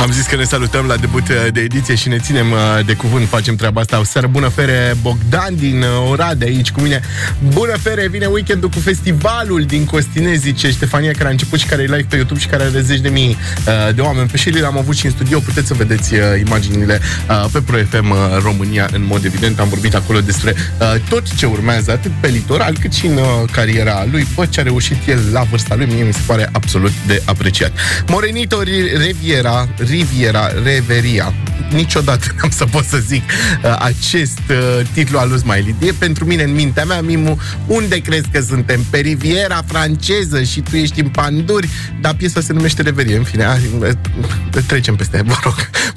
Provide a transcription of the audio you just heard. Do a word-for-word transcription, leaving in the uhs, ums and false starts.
Am zis că ne salutăm la debut de ediție și ne ținem de cuvânt, facem treaba asta. O seară bună, Fere. Bogdan din Oradea aici cu mine. Bună, Fere, vine weekendul cu festivalul din Costinezi, zice Ștefania, care a început și care e live pe YouTube și care are zeci de mii de oameni. Pe Shelly l-am avut și în studio, puteți să vedeți imaginile pe Pro F M România, în mod evident. Am vorbit acolo despre tot ce urmează, atât pe litoral, cât și în cariera lui. Bă, ce a reușit el la vârsta lui, mie mi se pare absolut de apreciat. Morenito Riviera, Riviera, Reveria. Niciodată n-am să pot să zic uh, acest uh, titlu al lui Smiley. E pentru mine în mintea mea, Mimu, unde crezi că suntem? Pe Riviera franceză și tu ești în Panduri, dar piesa se numește Reverie. În fine, a, trecem peste, vă rog.